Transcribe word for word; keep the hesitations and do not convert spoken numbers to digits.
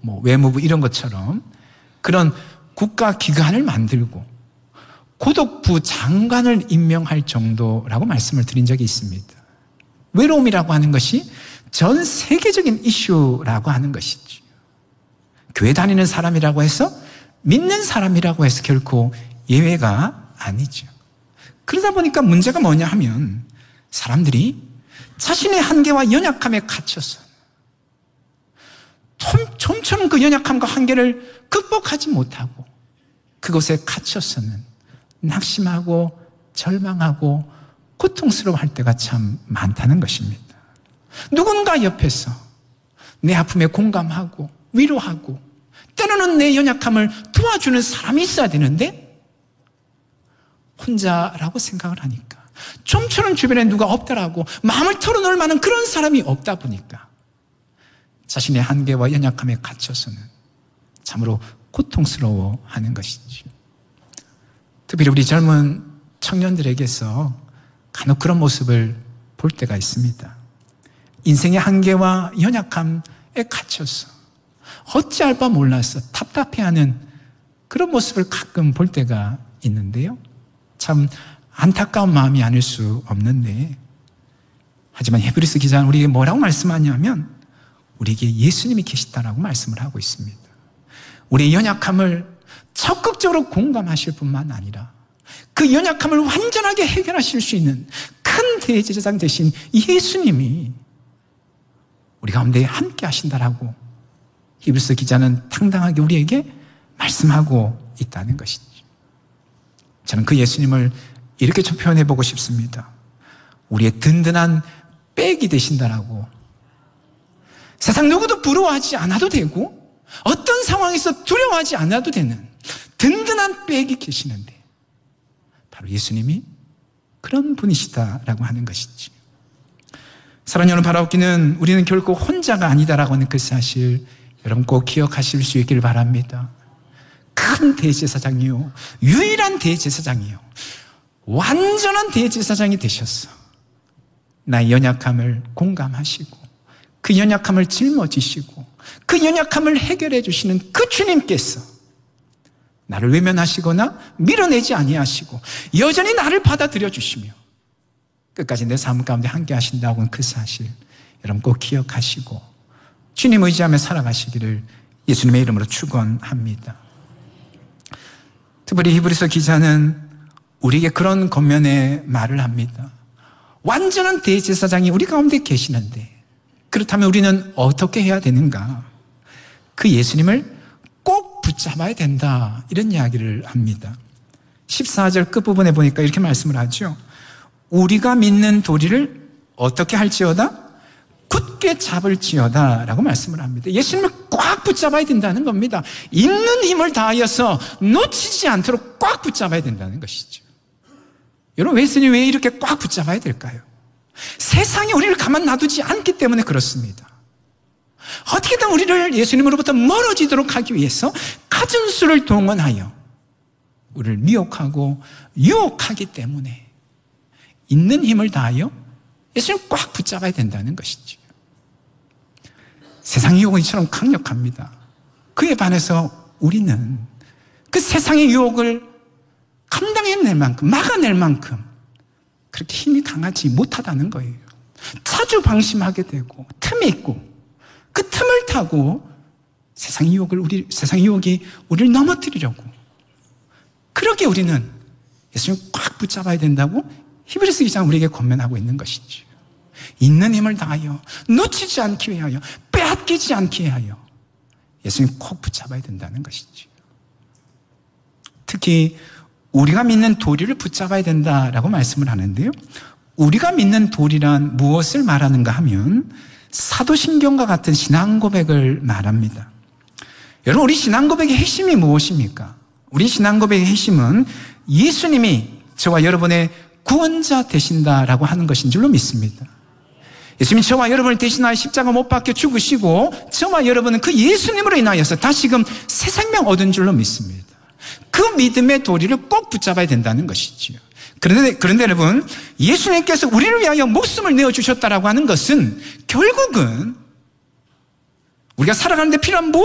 뭐 외무부 이런 것처럼 그런 국가기관을 만들고 고독부 장관을 임명할 정도라고 말씀을 드린 적이 있습니다. 외로움이라고 하는 것이 전 세계적인 이슈라고 하는 것이죠. 교회 다니는 사람이라고 해서, 믿는 사람이라고 해서 결코 예외가 아니죠. 그러다 보니까 문제가 뭐냐 하면 사람들이 자신의 한계와 연약함에 갇혀서 좀처럼 그 연약함과 한계를 극복하지 못하고 그곳에 갇혀서는 낙심하고 절망하고 고통스러워할 때가 참 많다는 것입니다. 누군가 옆에서 내 아픔에 공감하고 위로하고 때로는 내 연약함을 도와주는 사람이 있어야 되는데 혼자라고 생각을 하니까, 좀처럼 주변에 누가 없다라고 마음을 털어놓을 만한 그런 사람이 없다 보니까 자신의 한계와 연약함에 갇혀서는 참으로 고통스러워하는 것이죠. 특별히 우리 젊은 청년들에게서 간혹 그런 모습을 볼 때가 있습니다. 인생의 한계와 연약함에 갇혀서 어찌할 바 몰라서 답답해하는 그런 모습을 가끔 볼 때가 있는데요. 참 안타까운 마음이 아닐 수 없는데, 하지만 히브리서 기자는 우리에게 뭐라고 말씀하냐면 우리에게 예수님이 계시다라고 말씀을 하고 있습니다. 우리의 연약함을 적극적으로 공감하실 뿐만 아니라 그 연약함을 완전하게 해결하실 수 있는 큰 대제사장 되신 예수님이 우리 가운데 함께 하신다라고 히브리서 기자는 당당하게 우리에게 말씀하고 있다는 것이죠. 저는 그 예수님을 이렇게 좀 표현해 보고 싶습니다. 우리의 든든한 백이 되신다라고. 세상 누구도 부러워하지 않아도 되고 어떤 상황에서 두려워하지 않아도 되는 든든한 백이 계시는데 바로 예수님이 그런 분이시다라고 하는 것이지. 사랑하는 여러분, 바라옵기는 우리는 결코 혼자가 아니다라고 하는 그 사실 여러분 꼭 기억하실 수 있기를 바랍니다. 큰 대제사장이요, 유일한 대제사장이요, 완전한 대제사장이 되셨어. 나의 연약함을 공감하시고 그 연약함을 짊어지시고 그 연약함을 해결해 주시는 그 주님께서 나를 외면하시거나 밀어내지 아니하시고 여전히 나를 받아들여 주시며 끝까지 내 삶 가운데 함께 하신다고 하는 그 사실 여러분 꼭 기억하시고 주님 의지하며 살아가시기를 예수님의 이름으로 축원합니다. 특별히 히브리서 기자는 우리에게 그런 겉면의 말을 합니다. 완전한 대제사장이 우리 가운데 계시는데 그렇다면 우리는 어떻게 해야 되는가? 그 예수님을 꼭 붙잡아야 된다, 이런 이야기를 합니다. 십사 절 끝부분에 보니까 이렇게 말씀을 하죠. 우리가 믿는 도리를 어떻게 할지어다? 굳게 잡을지어다 라고 말씀을 합니다. 예수님을 꽉 붙잡아야 된다는 겁니다. 있는 힘을 다하여서 놓치지 않도록 꽉 붙잡아야 된다는 것이죠. 여러분, 예수님 왜 이렇게 꽉 붙잡아야 될까요? 세상이 우리를 가만 놔두지 않기 때문에 그렇습니다. 어떻게든 우리를 예수님으로부터 멀어지도록 하기 위해서 갖은 수를 동원하여 우리를 미혹하고 유혹하기 때문에 있는 힘을 다하여 예수님을 꽉 붙잡아야 된다는 것이죠. 세상의 유혹은 이처럼 강력합니다. 그에 반해서 우리는 그 세상의 유혹을 감당해낼 만큼, 막아낼 만큼 그렇게 힘이 강하지 못하다는 거예요. 자주 방심하게 되고 틈이 있고 그 틈을 타고 세상의 유혹을 우리 세상의 유혹이 우리를 넘어뜨리려고, 그렇게 우리는 예수님을 꽉 붙잡아야 된다고 히브리서 기자는 우리에게 권면하고 있는 것이죠. 있는 힘을 다하여 놓치지 않기 위하여, 빼앗기지 않기 위하여 예수님 꼭 붙잡아야 된다는 것이죠. 특히 우리가 믿는 도리를 붙잡아야 된다라고 말씀을 하는데요, 우리가 믿는 도리란 무엇을 말하는가 하면 사도신경과 같은 신앙 고백을 말합니다. 여러분, 우리 신앙 고백의 핵심이 무엇입니까? 우리 신앙 고백의 핵심은 예수님이 저와 여러분의 구원자 되신다라고 하는 것인 줄로 믿습니다. 예수님이 저와 여러분을 대신하여 십자가 못 박혀 죽으시고 저와 여러분은 그 예수님으로 인하여서 다시금 새 생명 얻은 줄로 믿습니다. 그 믿음의 도리를 꼭 붙잡아야 된다는 것이지요. 그런데, 그런데 여러분, 예수님께서 우리를 위하여 목숨을 내어주셨다라고 하는 것은 결국은 우리가 살아가는 데 필요한 모든